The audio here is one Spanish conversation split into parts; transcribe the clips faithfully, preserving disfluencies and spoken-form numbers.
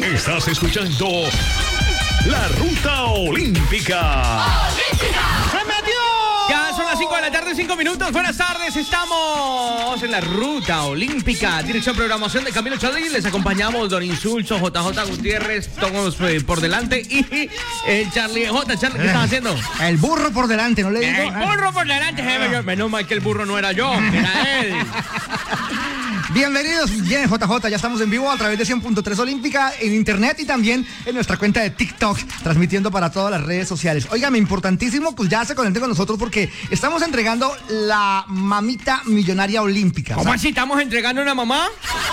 Estás escuchando La Ruta Olímpica. ¡Se metió! Ya son las cinco de la tarde, cinco minutos. Buenas tardes, estamos en La Ruta Olímpica. Dirección Programación de Camilo Chadri. Les acompañamos Don Insulso, J J Gutiérrez, todos eh, por delante. Y el Charlie J. Charlie, ¿qué estás haciendo? El burro por delante, ¿no le digo? El burro por delante, jefe. Menos mal que el burro no era yo, era él. Bienvenidos, bien J J, ya estamos en vivo a través de cien punto tres Olímpica en internet y también en nuestra cuenta de TikTok, transmitiendo para todas las redes sociales. Óigame, importantísimo, pues ya se conecten con nosotros porque estamos entregando la mamita millonaria olímpica. ¿Cómo así? ¿Estamos entregando una mamá?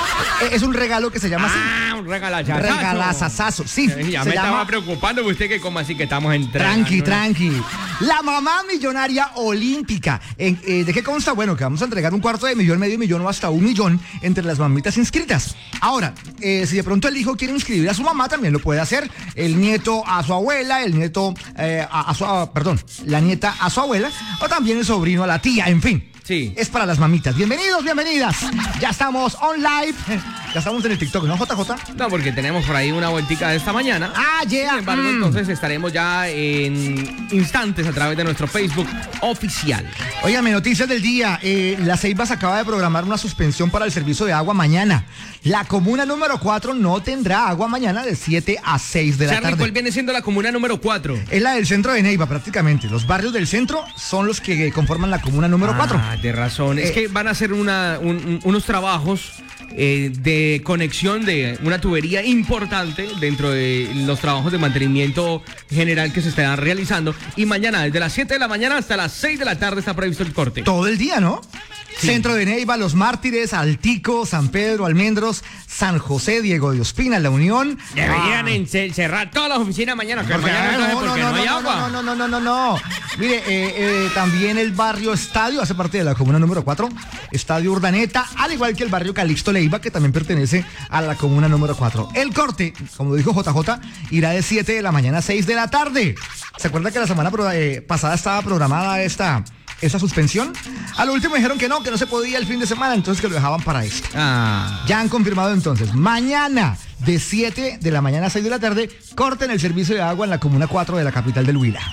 Es un regalo que se llama así. Ah, un regalazazo. Regalazazazo, sí. Eh, ya se me llama... estaba preocupando usted que como así que estamos entregando. Tranqui, tranqui. La mamá millonaria olímpica. En, eh, ¿De qué consta? Bueno, que vamos a entregar un cuarto de millón, medio millón o hasta un millón entre las mamitas inscritas. Ahora, eh, si de pronto el hijo quiere inscribir a su mamá, también lo puede hacer. El nieto a su abuela, el nieto eh, a, a su, a, perdón, la nieta a su abuela, o también el sobrino a la tía, en fin. Sí. Es para las mamitas. Bienvenidos, bienvenidas. Ya estamos on live. Ya estamos en el TikTok, ¿no, J J? No, porque tenemos por ahí una vueltica de esta mañana. Ah, yeah. Sin embargo, Mm. entonces estaremos ya en instantes a través de nuestro Facebook oficial. Óigame, noticias del día. Eh, la Ceibas acaba de programar una suspensión para el servicio de agua mañana. La comuna número cuatro no tendrá agua mañana de siete a seis de la Charlie, tarde. ¿cuál viene siendo la comuna número cuatro? Es la del centro de Neiva, prácticamente. Los barrios del centro son los que conforman la comuna número cuatro. Ah, de razón. Es Eh, que van a hacer una, un- un- unos trabajos eh, de conexión de una tubería importante dentro de los trabajos de mantenimiento general que se estarán realizando. Y mañana, desde las siete de la mañana hasta las seis de la tarde, está previsto el corte. Todo el día, ¿no? Sí. Centro de Neiva, Los Mártires, Altico, San Pedro, Almendros, San José, Diego de Ospina, La Unión. Deberían Ah. ence- cerrar todas las oficinas mañana, que Porque, mañana ah, no, no, porque no, no, no, hay no, agua. no, no, no, no, no, no. Mire, eh, eh, también el barrio Estadio hace parte de la comuna número cuatro, Estadio Urdaneta, al igual que el barrio Calixto Leiva, que también pertenece a la comuna número cuatro. El corte, como dijo J J, irá de siete de la mañana a seis de la tarde. ¿Se acuerda que la semana pro- eh, pasada estaba programada esta... esa suspensión? A lo último dijeron que no, que no se podía el fin de semana, entonces que lo dejaban para esto. Ah. Ya han confirmado entonces, mañana de siete de la mañana a seis de la tarde, corten el servicio de agua en la comuna cuatro de la capital del Huila.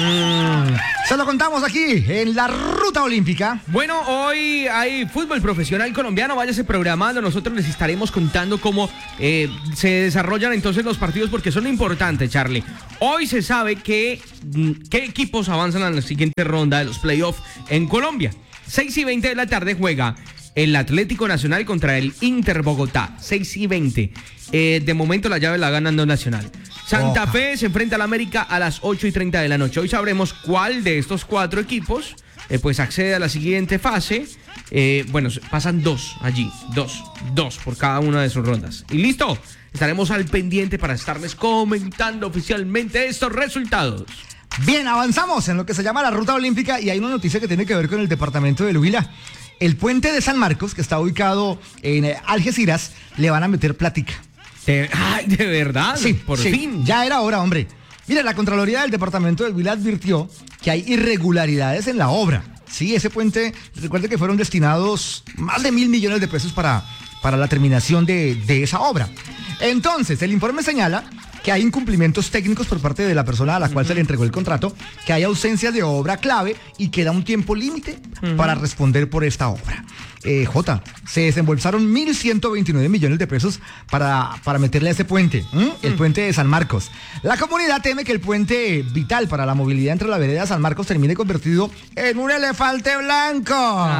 Mm. Se lo contamos aquí, en la Ruta Olímpica. Bueno, hoy hay fútbol profesional colombiano, váyase programando, nosotros les estaremos contando cómo eh, se desarrollan entonces los partidos porque son importantes, Charlie. Hoy se sabe que, mm, qué equipos avanzan a la siguiente ronda de los playoffs en Colombia. seis y veinte de la tarde juega el Atlético Nacional contra el Inter Bogotá, seis y veinte. Eh, de momento la llave la ganando Nacional. Santa Opa. Fe se enfrenta al América a las ocho y treinta de la noche. Hoy sabremos cuál de estos cuatro equipos eh, pues accede a la siguiente fase. Eh, bueno, pasan dos allí, dos, dos por cada una de sus rondas. Y listo, estaremos al pendiente para estarles comentando oficialmente estos resultados. Bien, avanzamos en lo que se llama la Ruta Olímpica y hay una noticia que tiene que ver con el departamento del Huila. El puente de San Marcos, que está ubicado en eh, Algeciras, le van a meter plática. De, ay, ¿de verdad? Sí, por sí, fin. ya era hora, hombre. Mira, la Contraloría del Departamento del Huila advirtió que hay irregularidades en la obra. Sí, ese puente, recuerde que fueron destinados más de mil millones de pesos para, para la terminación de, de esa obra. Entonces, el informe señala que hay incumplimientos técnicos por parte de la persona a la cual uh-huh. se le entregó el contrato, que hay ausencias de obra clave y queda un tiempo límite uh-huh. para responder por esta obra. Eh, J, se desembolsaron mil ciento veintinueve millones de pesos para, para meterle a ese puente, ¿m? el mm. puente de San Marcos. La comunidad teme que el puente vital para la movilidad entre la vereda de San Marcos termine convertido en un elefante blanco.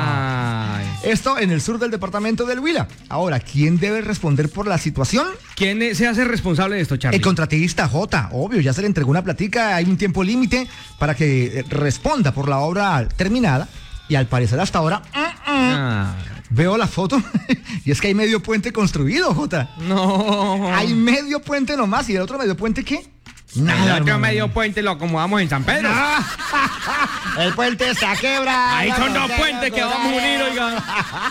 Ay. Esto en el sur del departamento del Huila. Ahora, ¿quién debe responder por la situación? ¿Quién se hace responsable de esto, Charlie? El contratista, J, obvio, ya se le entregó una platica, hay un tiempo límite para que responda por la obra terminada. Y al parecer hasta ahora uh, uh, ah. veo la foto y es que hay medio puente construido, Jota. No. Hay medio puente nomás. ¿Y el otro medio puente qué? Nada. El otro no, medio puente lo acomodamos en San Pedro. No. El puente está quebrado. Ahí son dos puentes que vamos a unir, oiga.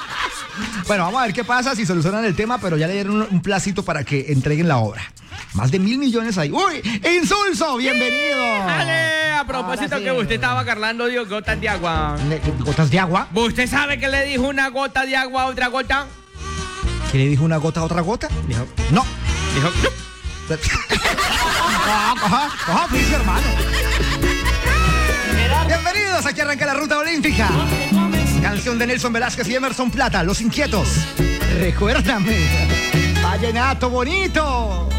Bueno, vamos a ver qué pasa si solucionan el tema, pero ya le dieron un, un placito para que entreguen la obra. Más de mil millones ahí. ¡Uy! ¡Insulso! ¡Bienvenido! ¡Dale! A propósito sí. que usted estaba cargando dio gotas de agua. ¿Gotas de agua? ¿Usted sabe que le dijo una gota de agua a otra gota? ¿Qué le dijo una gota a otra gota? Dijo. No. Dijo. Coja, coja, coja oficio, hermano. Bienvenidos, aquí arranca la ruta olímpica. Canción de Nelson Velázquez y Emerson Plata, Los Inquietos. Recuérdame, vallenato bonito.